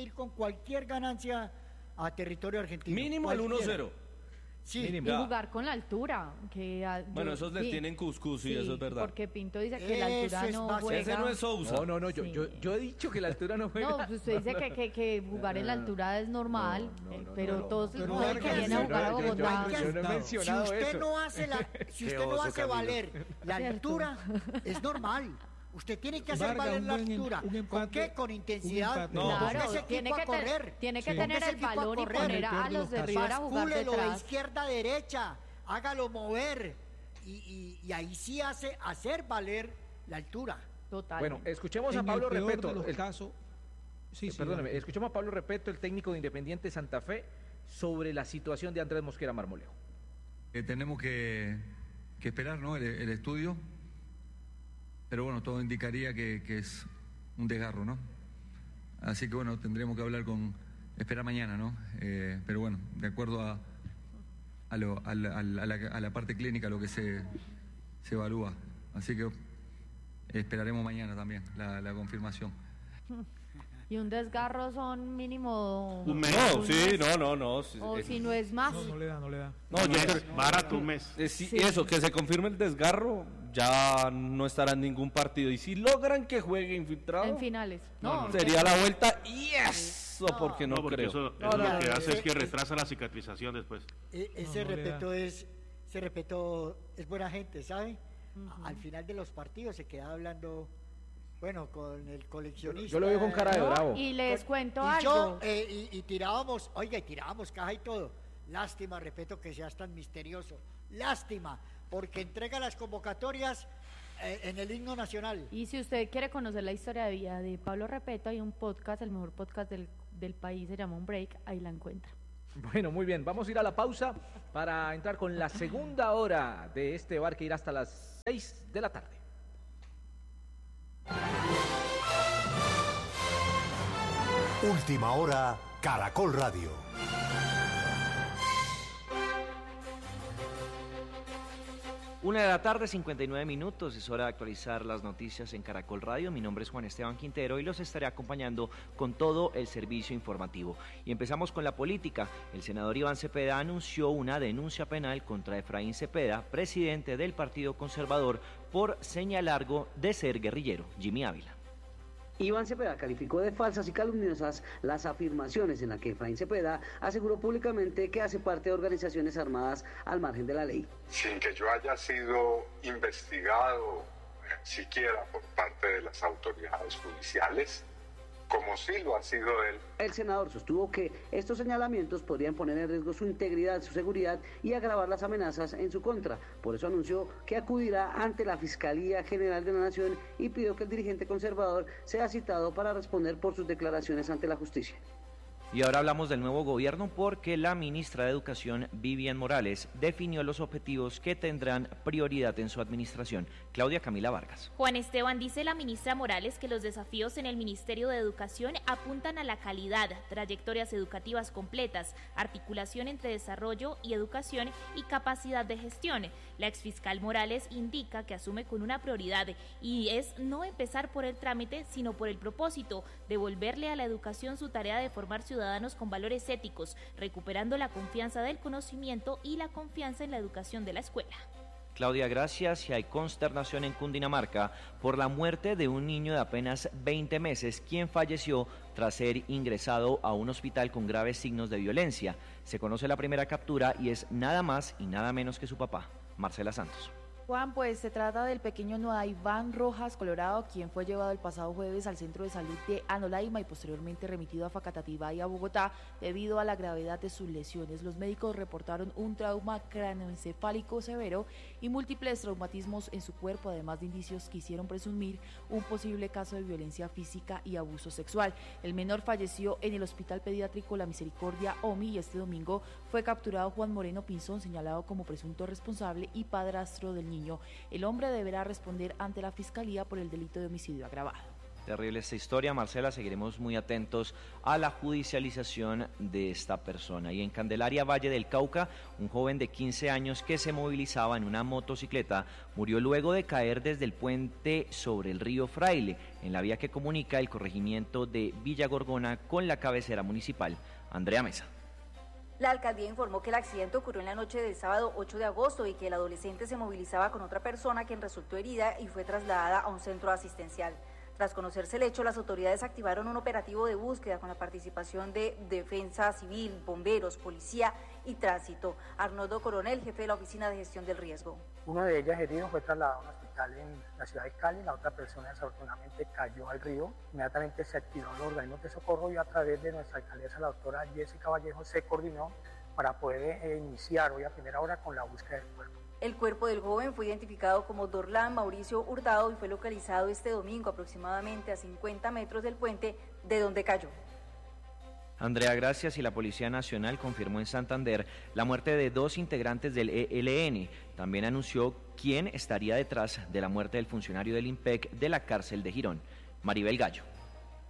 a territorio argentino. Mínimo el 1-0. Sí, y jugar con la altura. Bueno, esos les tienen cuscús y eso es verdad. Porque Pinto dice que la altura no juega. Ese no es Sousa. No, yo he dicho que la altura no juega. No, pues usted dice que jugar en la altura es normal, pero todos que vienen a jugar a Bogotá. Yo no he mencionado eso. Si usted no hace valer la altura, es normal. Usted tiene que hacer valer la altura. ¿Con qué? Con intensidad. Claro, tiene que tener el valor y poner a los de River a jugar detrás. De izquierda a derecha, hágalo mover. Y ahí sí hacer valer la altura. Total. Bueno, escuchemos a Pablo Repeto. Perdóneme, escuchemos a Pablo Repeto, el técnico de Independiente Santa Fe, sobre la situación de Andrés Mosquera Marmolejo. Tenemos que esperar, ¿no? El estudio. Pero bueno, todo indicaría que es un desgarro, ¿no? Así que bueno, tendremos que esperar mañana, ¿no? Pero bueno, de acuerdo a la parte clínica, lo que se evalúa. Así que esperaremos mañana también la confirmación. Y un desgarro son mínimo... Un mes. No, sí, no. O si no es más. No le da. No, yo creo barato un mes. Sí. Eso, que se confirme el desgarro, ya no estará en ningún partido. Y si logran que juegue infiltrado, En finales. sería la vuelta y eso, porque no porque creo. eso lo que hace es que retrasa la cicatrización después. Ese respeto es buena gente, ¿sabe? Al final de los partidos se queda hablando, bueno, con el coleccionista. Yo lo veo con cara de bravo. Y les cuento y algo. Y tirábamos caja y todo. Lástima, respeto que seas tan misterioso. Lástima, porque entrega las convocatorias en el himno nacional. Y si usted quiere conocer la historia de vida de Pablo Repeto, hay un podcast, el mejor podcast del país, se llama Un Break, ahí la encuentra. Bueno, muy bien, vamos a ir a la pausa para entrar con la segunda hora de este bar que irá hasta las 6 de la tarde. Última hora, Caracol Radio. Una de la tarde, 59 minutos, es hora de actualizar las noticias en Caracol Radio. Mi nombre es Juan Esteban Quintero y los estaré acompañando con todo el servicio informativo. Y empezamos con la política. El senador Iván Cepeda anunció una denuncia penal contra Efraín Cepeda, presidente del Partido Conservador, por señalarlo de ser guerrillero. Jimmy Ávila. Iván Cepeda calificó de falsas y calumniosas las afirmaciones en las que Efraín Cepeda aseguró públicamente que hace parte de organizaciones armadas al margen de la ley. Sin que yo haya sido investigado siquiera por parte de las autoridades judiciales, como sí lo ha sido él. El senador sostuvo que estos señalamientos podrían poner en riesgo su integridad, su seguridad y agravar las amenazas en su contra. Por eso anunció que acudirá ante la Fiscalía General de la Nación y pidió que el dirigente conservador sea citado para responder por sus declaraciones ante la justicia. Y ahora hablamos del nuevo gobierno porque la ministra de Educación, Vivian Morales, definió los objetivos que tendrán prioridad en su administración. Claudia Camila Vargas. Juan Esteban, dice la ministra Morales que los desafíos en el Ministerio de Educación apuntan a la calidad, trayectorias educativas completas, articulación entre desarrollo y educación y capacidad de gestión. La exfiscal Morales indica que asume con una prioridad y es no empezar por el trámite, sino por el propósito, devolverle a la educación su tarea de formar ciudadanos con valores éticos, recuperando la confianza del conocimiento y la confianza en la educación de la escuela. Claudia, gracias. Y hay consternación en Cundinamarca por la muerte de un niño de apenas 20 meses, quien falleció tras ser ingresado a un hospital con graves signos de violencia. Se conoce la primera captura y es nada más y nada menos que su papá, Marcela Santos. Juan, pues se trata del pequeño Noah Iván Rojas Colorado, quien fue llevado el pasado jueves al centro de salud de Anolaima y posteriormente remitido a Facatativá y a Bogotá debido a la gravedad de sus lesiones. Los médicos reportaron un trauma cráneoencefálico severo y múltiples traumatismos en su cuerpo, además de indicios que hicieron presumir un posible caso de violencia física y abuso sexual. El menor falleció en el Hospital Pediátrico La Misericordia OMI y este domingo fue capturado Juan Moreno Pinzón, señalado como presunto responsable y padrastro del niño. El hombre deberá responder ante la Fiscalía por el delito de homicidio agravado. Terrible esta historia, Marcela, seguiremos muy atentos a la judicialización de esta persona. Y en Candelaria, Valle del Cauca, un joven de 15 años que se movilizaba en una motocicleta murió luego de caer desde el puente sobre el río Fraile, en la vía que comunica el corregimiento de Villa Gorgona con la cabecera municipal. Andrea Mesa. La alcaldía informó que el accidente ocurrió en la noche del sábado 8 de agosto y que el adolescente se movilizaba con otra persona quien resultó herida y fue trasladada a un centro asistencial. Tras conocerse el hecho, las autoridades activaron un operativo de búsqueda con la participación de Defensa Civil, bomberos, policía y tránsito. Arnoldo Coronel, jefe de la Oficina de Gestión del Riesgo. Uno de ellas herido fue trasladado a un hospital en la ciudad de Cali, la otra persona desafortunadamente cayó al río. Inmediatamente se activaron los organismos de socorro y a través de nuestra alcaldesa, la doctora Jessica Vallejo, se coordinó para poder iniciar hoy a primera hora con la búsqueda del cuerpo. El cuerpo del joven fue identificado como Dorlan Mauricio Hurtado y fue localizado este domingo aproximadamente a 50 metros del puente de donde cayó. Andrea, gracias. Y la Policía Nacional confirmó en Santander la muerte de 2 integrantes del ELN. También anunció quién estaría detrás de la muerte del funcionario del IMPEC de la cárcel de Girón, Maribel Gallo.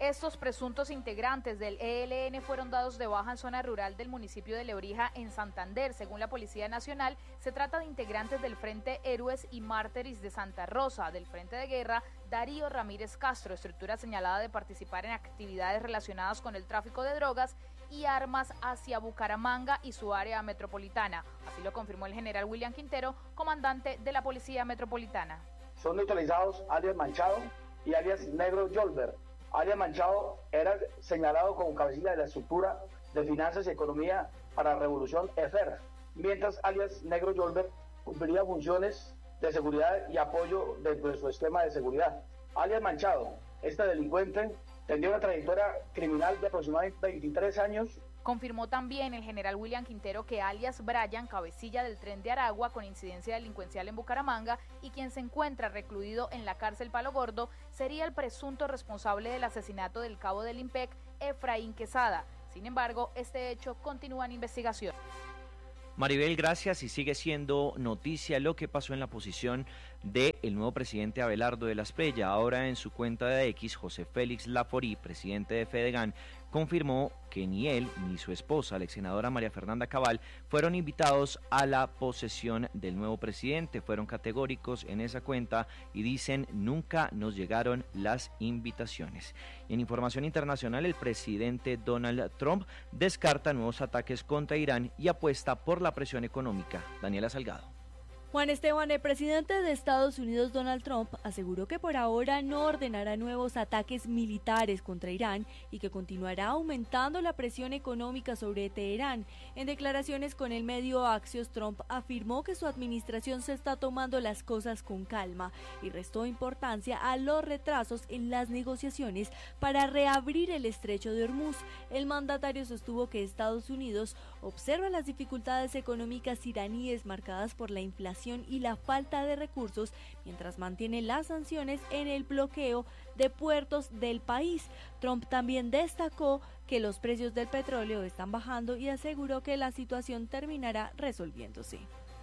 Estos presuntos integrantes del ELN fueron dados de baja en zona rural del municipio de Lebrija, en Santander. Según la Policía Nacional, se trata de integrantes del Frente Héroes y Mártires de Santa Rosa, del Frente de Guerra Darío Ramírez Castro, estructura señalada de participar en actividades relacionadas con el tráfico de drogas y armas hacia Bucaramanga y su área metropolitana. Así lo confirmó el general William Quintero, comandante de la Policía Metropolitana. Son neutralizados alias Manchado y alias Negro Yolver. Alias Manchado era señalado como cabecilla de la estructura de finanzas y economía para la Revolución EFER, mientras alias Negro Yolver cumpliría funciones de seguridad y apoyo dentro de su esquema de seguridad. Alias Manchado, este delincuente, tendría una trayectoria criminal de aproximadamente 23 años. Confirmó también el general William Quintero que alias Brian, cabecilla del Tren de Aragua con incidencia delincuencial en Bucaramanga y quien se encuentra recluido en la cárcel Palo Gordo, sería el presunto responsable del asesinato del cabo del IMPEC, Efraín Quesada. Sin embargo, este hecho continúa en investigación. Maribel, gracias. Y sigue siendo noticia lo que pasó en la posición del nuevo presidente Abelardo de la Espriella. Ahora en su cuenta de X, José Félix Laforí, presidente de Fedegan, confirmó que ni él ni su esposa, la ex senadora María Fernanda Cabal, fueron invitados a la posesión del nuevo presidente. Fueron categóricos en esa cuenta y dicen nunca nos llegaron las invitaciones. Y en información internacional, el presidente Donald Trump descarta nuevos ataques contra Irán y apuesta por la presión económica. Daniela Salgado. Juan Esteban, el presidente de Estados Unidos, Donald Trump, aseguró que por ahora no ordenará nuevos ataques militares contra Irán y que continuará aumentando la presión económica sobre Teherán. En declaraciones con el medio Axios, Trump afirmó que su administración se está tomando las cosas con calma y restó importancia a los retrasos en las negociaciones para reabrir el estrecho de Hormuz. El mandatario sostuvo que Estados Unidos observa las dificultades económicas iraníes marcadas por la inflación y la falta de recursos, mientras mantiene las sanciones en el bloqueo de puertos del país. Trump también destacó que los precios del petróleo están bajando y aseguró que la situación terminará resolviéndose.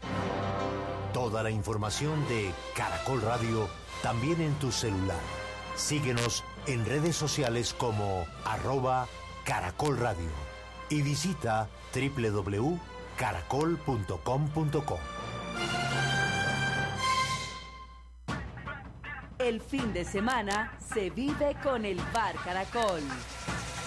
Toda la información de Caracol Radio también en tu celular. Síguenos en redes sociales como @Caracol Radio y visita www.caracol.com.co. El fin de semana se vive con el Bar Caracol.